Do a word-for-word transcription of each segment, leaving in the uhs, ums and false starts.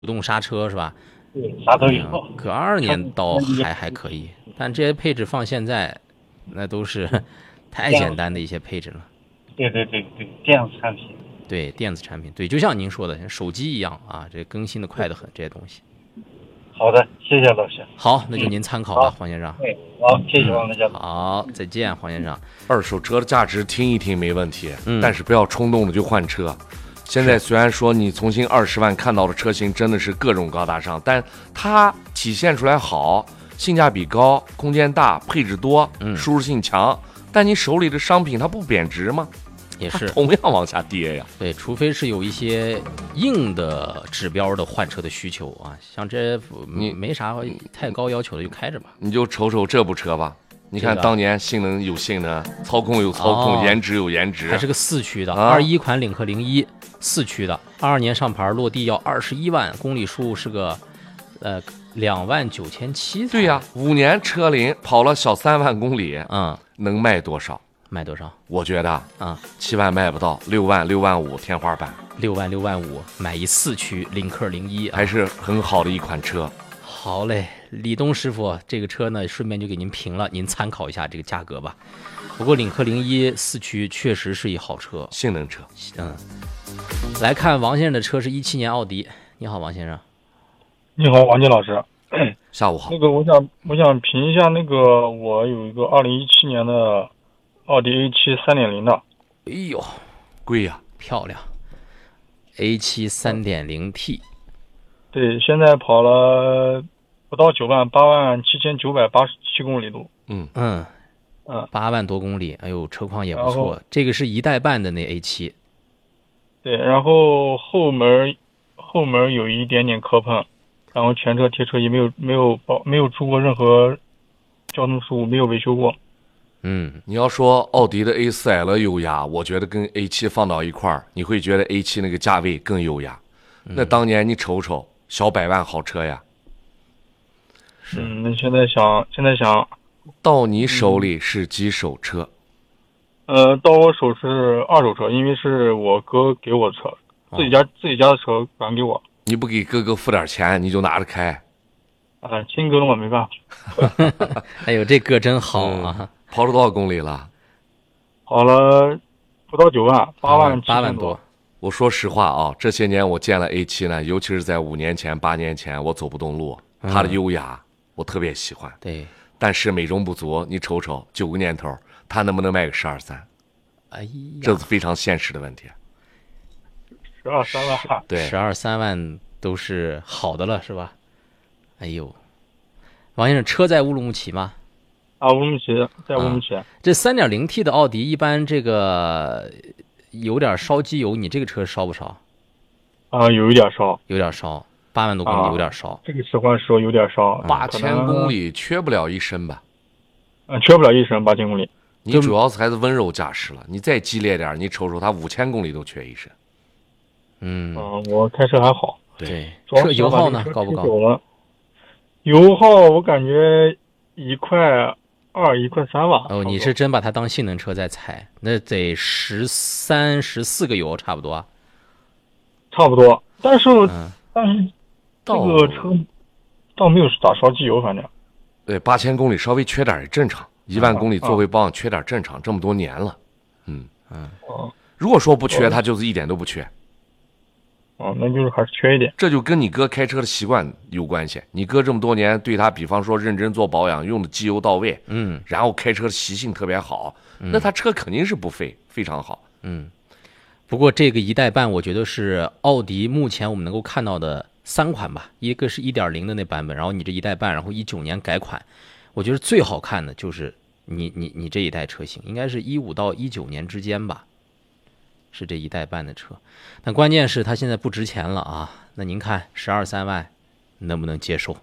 动刹车是吧？ 对，啥都有。 嗯、可二年倒还还可以，但这些配置放现在，那都是太简单的一些配置了。 对对对对，电子产品。 对电子产品，对，就像您说的，像手机一样啊，这更新的快得很，这些东西。 好的，谢谢老师。 好，那就您参考吧， 嗯、 黄先生。 对，好，谢谢黄先生。 嗯、好，再见，黄先生。 二手车的价值听一听没问题， 嗯、 但是不要冲动的就换车。现在虽然说你从新二十万看到的车型真的是各种高大上，但它体现出来好，性价比高，空间大，配置多， 嗯， 舒适性强，但你手里的商品它不贬值吗？ 也是同样往下跌呀。 对，除非是有一些硬的指标的换车的需求啊，像这你没啥太高要求的就开着吧。 你就瞅瞅这部车吧，你看当年性能有性能，操控有操控， 哦、 颜值有颜值， 还是个四驱的， 啊、 二一款领克零一四驱的，二二年上牌，落地要二十一万，公里数是个呃两万九千七。 对呀、啊，五年车龄跑了小三万公里， 嗯， 能卖多少？ 卖多少？ 我觉得啊， 七万卖不到，六万六万五天花板， 六万六万五买一四驱领克零一， 还是很好的一款车。 好嘞，李东师傅，这个车呢，顺便就给您评了，您参考一下这个价格吧。不过领克零一四驱确实是一好车， 性能车。 嗯，来看王先生的车是一七年奥迪。你好，王先生。 你好，王杰老师。 下午好。 那个，我想我想评一下那个，我有一个二零一七年的奥迪 A 七 三点零的。 哎呦， 贵呀、啊， 漂亮。A 七 三点零 T。 对，现在跑了不到九万，八万七千九百八十七公里路。 嗯嗯嗯， 八万多公里，哎呦，车况也不错。这个是一代半的那 A 七。 对，然后后门后门有一点点磕碰，然后全车贴车也没有没有保没有出过任何交通事故，没有维修过。 嗯， 你要说奥迪的 A 四 L 优雅，我觉得跟 A 七 放到一块儿，你会觉得 A 七 那个价位更优雅。 嗯、 那当年你瞅瞅，小百万好车呀。 是， 嗯，那现在想现在想到你手里是几手车？ 呃，到我手是二手车，因为是我哥给我车，自己家、哦、自己家的车转给我。 你不给哥哥付点钱，你就拿着开？ 啊、呃，亲哥我没办法。 哎呦，这哥真好啊！ 嗯、跑了多少公里了？ 跑了不到九万，八万八万多。 我说实话啊，这些年我见了 A 七 呢，尤其是在五年前、八年前，我走不动路，它的优雅、嗯、我特别喜欢。 对， 但是美中不足，你瞅瞅，九个年头，它能不能卖个十二三？ 哎呀， 这是非常现实的问题。 十二三万， 对， 十二三万都是好的了，是吧？哎呦，王先生，车在乌鲁木齐吗？ 啊，乌鲁木齐，在乌鲁木齐。 啊、这 三点零 T 的奥迪一般这个有点烧机油，你这个车烧不烧？ 啊，有一点烧， 有点烧，八万多公里有点烧。 啊、这个实话说有点烧， 八千公里缺不了一升吧？ 嗯，缺不了一升，八千公里。 你主要是还是温柔驾驶了，你再激烈点，你瞅瞅它五千公里都缺一升。 嗯， 嗯，我开车还好。 对，车油耗呢高不高？ 油耗我感觉一块二、一块三吧。 哦，你是真把它当性能车在踩，那得十三、十四个油差不多。 差不多，但是、 嗯、 但是这个车倒没有咋烧机油，反正。 对，八千公里稍微缺点也正常。一万公里作为保养缺点正常，这么多年了，嗯嗯， 如果说不缺，它就是一点都不缺。 哦，那就是还是缺一点。 这就跟你哥开车的习惯有关系。你哥这么多年对他，比方说认真做保养，用的机油到位， 嗯， 然后开车的习性特别好， 嗯、 那他车肯定是不费，非常好。 嗯，不过这个一代半，我觉得是奥迪目前我们能够看到的三款吧，一个是一点零的那版本，然后你这一代半，然后一九年改款。我觉得最好看的就是你你你这一代车型，应该是一五到一九年之间吧，是这一代半的车。但关键是它现在不值钱了啊！那您看十二三万能不能接受？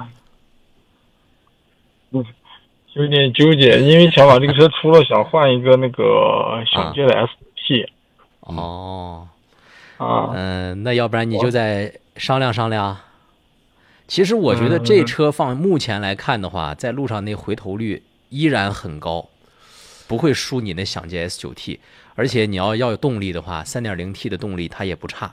嗯，有点纠结，因为想把这个车出了，想换一个那个小街的 S T。 啊、哦， 啊， 嗯、呃，那要不然你就再商量商量。其实我觉得这车放目前来看的话，在路上那回头率依然很高，不会输你那享捷 S 九 T。而且你要要有动力的话 ，三点零 T 的动力它也不差。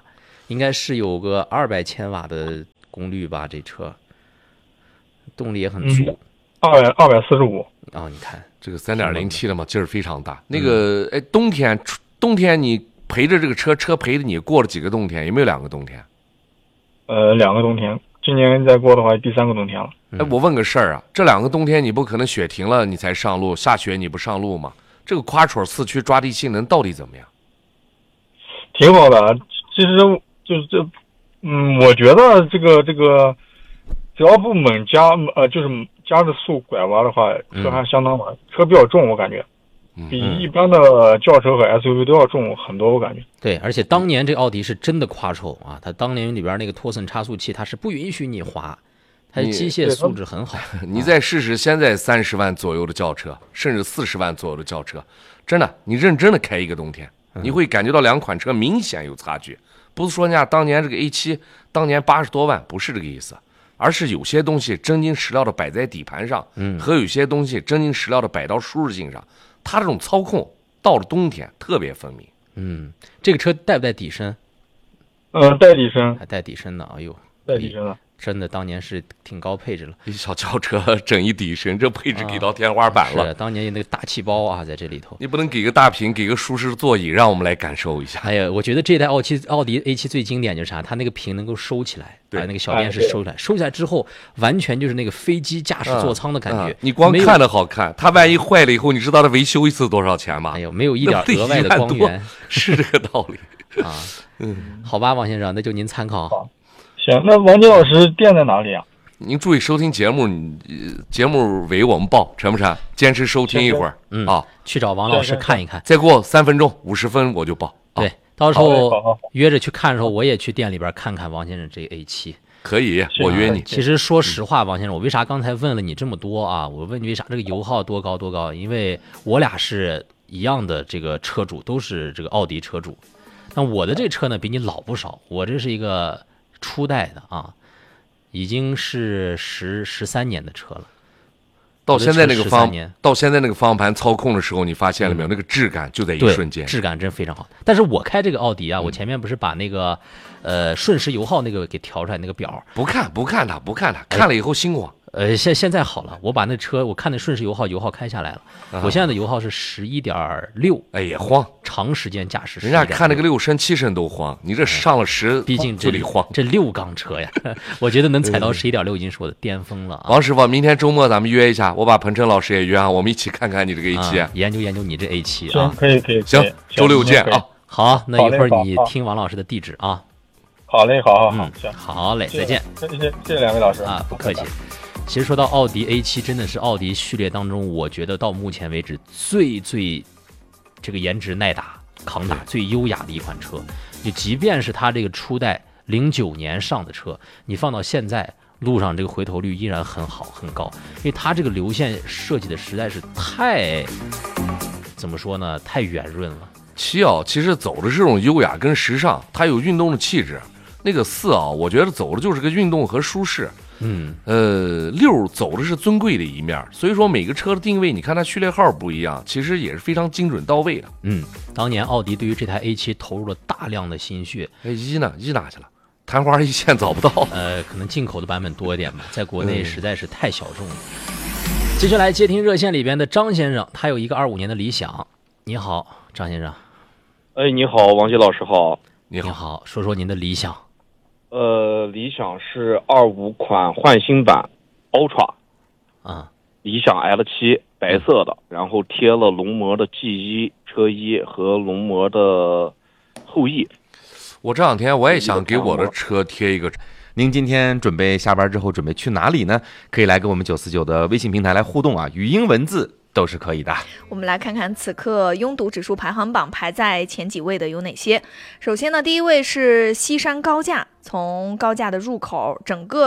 应该是有个二百千瓦的功率吧，这车动力也很足。 二百二百四十五。 哦，你看这个三点零 T 的嘛，劲儿非常大。那个哎，冬天冬天你陪着这个车，车陪着你过了几个冬天？有没有两个冬天？ 呃，两个冬天。今年再过的话，第三个冬天了。 哎，我问个事儿啊，这两个冬天你不可能雪停了你才上路，下雪你不上路吗？这个夸戳四驱抓地性能到底怎么样？ 挺好的，其实就是这，嗯，我觉得这个这个，只要不猛加，呃，就是加着速拐弯的话，车还相当稳。车比较重，我感觉比一般的轿车和 S U V 都要重很多，我感觉。 对，而且当年这奥迪是真的夸抽啊，它当年里边那个托森差速器，它是不允许你滑，它的机械素质很好。 你再试试现在三十万左右的轿车，甚至四十万左右的轿车，真的，你认真的开一个冬天，你会感觉到两款车明显有差距。不是说人家当年这个 A 七当年八十多万，不是这个意思，而是有些东西真金实料的摆在底盘上，嗯，和有些东西真金实料的摆到舒适性上，它这种操控到了冬天特别分明。 嗯，这个车带不带底身？ 嗯，带底身， 还带底身呢。哎呦， 带底身了。 真的，当年是挺高配置了。 一小轿车整一底身，这配置给到天花板了。 啊、是，当年那个大气包啊，在这里头。 你不能给个大屏，给个舒适座椅，让我们来感受一下。 哎呀，我觉得这代奥七奥迪 A 七最经典就是啥？它那个屏能够收起来，把那个小电视收起来，收起来之后，完全就是那个飞机驾驶座舱的感觉。 嗯嗯、你光看着好看，它万一坏了以后，你知道它维修一次多少钱吗？ 哎呦，没有一点额外的光源， 是这个道理啊。嗯，好吧，王先生，那就您参考。 好，行，那王杰老师店在哪里啊？ 您注意收听节目，你节目尾我们报成不成？坚持收听一会儿， 嗯啊， 去找王老师看一看。 再过三分钟，五十分我就报。 对，到时候约着去看的时候，我也去店里边看看王先生这 A 七。 可以，我约你。 其实说实话，王先生，我为啥刚才问了你这么多啊？我问你为啥这个油耗多高多高？因为我俩是一样的这个车主，都是这个奥迪车主。那我的这车呢，比你老不少，我这是一个初代的啊。已经是十十三年的车了， 到现在那个方到现在那个方向盘操控的时候，你发现了没有？嗯、那个质感就在一瞬间， 质感真非常好。但是我开这个奥迪啊，嗯、我前面不是把那个呃瞬时油耗那个给调出来那个表， 不看不看它不看它，看了以后心慌。 呃，现现在好了，我把那车我看那瞬时油耗油耗开下来了，啊、我现在的油耗是十一点六， 哎呀慌， 长时间驾驶， 人家看那个六升七升都慌，你这上了十， 毕竟这里慌， 这六缸车呀，我觉得能踩到十一点六已经是我的巅峰了、啊。 王师傅，明天周末咱们约一下，我把彭程老师也约上，我们一起看看你这个 A 七、 啊，研究研究你这 A 七啊，可以可以， 行，周六见啊。 好，那一会儿你听王老师的地址啊。 好嘞，好好好，行， 好嘞，再见。 谢谢谢谢两位老师啊，不客气。其实说到奥迪 A 七，真的是奥迪序列当中，我觉得到目前为止最最这个颜值耐打、扛打、最优雅的一款车。就即便是它这个初代零九年上的车，你放到现在路上，这个回头率依然很好很高，因为它这个流线设计的实在是太怎么说呢？太圆润了。 七啊，其实走的是这种优雅跟时尚，它有运动的气质。那个四啊，我觉得走的就是个运动和舒适。 嗯， 呃，六走的是尊贵的一面，所以说每个车的定位，你看它序列号不一样，其实也是非常精准到位的。 嗯，当年奥迪对于这台 A 七投入了大量的心血。 哎，一呢？一哪去了？昙花一现找不到。 呃，可能进口的版本多一点吧，在国内实在是太小众了。嗯、接下来接听热线里边的张先生，他有一个二五年的理想。你好，张先生。 哎，你好，王杰老师好。 你好， 你好，说说您的理想。 呃，理想是二五款焕新版 Ultra， 啊， 理想 L 七白色的，然后贴了龙膜的 G 一车衣和龙膜的后翼。 我这两天我也想给我的车贴一个。 您今天准备下班之后准备去哪里呢？可以来跟我们九四九的微信平台来互动啊，语音文字都是可以的。 我们来看看此刻拥堵指数排行榜排在前几位的有哪些。首先呢，第一位是西山高架，从高架的入口整个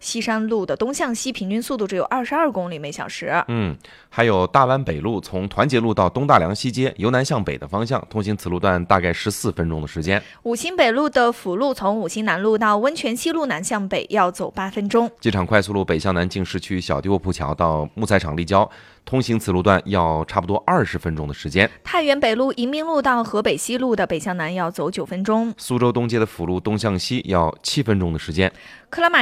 西山路的东向西平均速度只有二十二公里每小时。 嗯，还有大湾北路从团结路到东大梁西街由南向北的方向，通行此路段大概十四分钟的时间。 五星北路的辅路从五星南路到温泉西路南向北要走八分钟。 机场快速路北向南经市区小地卧铺桥到木材厂立交，通行此路段要差不多二十分钟的时间。 太原北路迎宾路到河北西路的北向南要走九分钟。 苏州东街的辅路东向西要七分钟的时间。 克拉玛